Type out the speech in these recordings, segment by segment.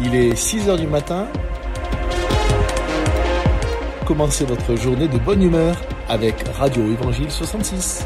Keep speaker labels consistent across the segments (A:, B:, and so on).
A: Il est 6 heures du matin. Commencez votre journée de bonne humeur avec Radio Évangile 66.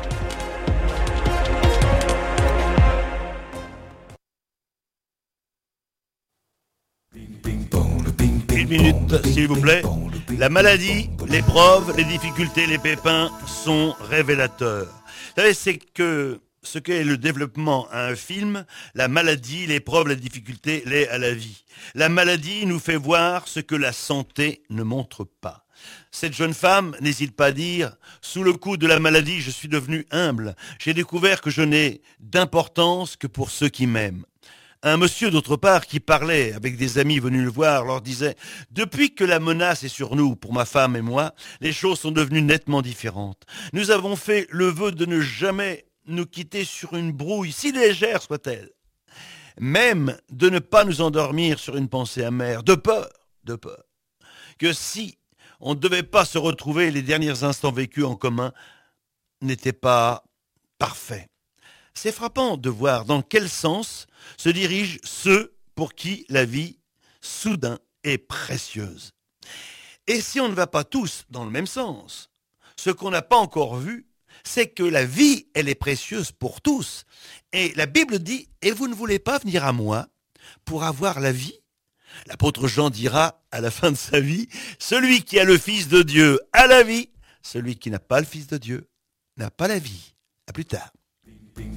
B: Une minute, s'il vous plaît. La maladie, l'épreuve, les difficultés, les pépins sont révélateurs. Vous savez, c'est que ce qu'est le développement à un film, la maladie, l'épreuve, la difficulté l'est à la vie. La maladie nous fait voir ce que la santé ne montre pas. Cette jeune femme n'hésite pas à dire « Sous le coup de la maladie, je suis devenue humble. J'ai découvert que je n'ai d'importance que pour ceux qui m'aiment. » Un monsieur, d'autre part, qui parlait avec des amis venus le voir, leur disait « Depuis que la menace est sur nous, pour ma femme et moi, les choses sont devenues nettement différentes. Nous avons fait le vœu de ne jamais nous quitter sur une brouille, si légère soit-elle. Même de ne pas nous endormir sur une pensée amère, de peur, que si on ne devait pas se retrouver, les derniers instants vécus en commun n'étaient pas parfaits. » C'est frappant de voir dans quel sens se dirigent ceux pour qui la vie, soudain, est précieuse. Et si on ne va pas tous dans le même sens, ce qu'on n'a pas encore vu, c'est que la vie, elle est précieuse pour tous. Et la Bible dit, « Et vous ne voulez pas venir à moi pour avoir la vie ?» L'apôtre Jean dira à la fin de sa vie, « Celui qui a le Fils de Dieu a la vie, celui qui n'a pas le Fils de Dieu n'a pas la vie. » À plus tard.